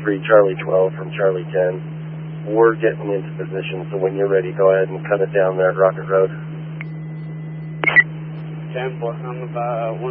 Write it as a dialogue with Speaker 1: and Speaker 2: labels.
Speaker 1: 3 Charlie 12 from Charlie 10. We're getting into position, so when you're ready, go ahead and cut it down there at Rocket Road.
Speaker 2: 10, I'm about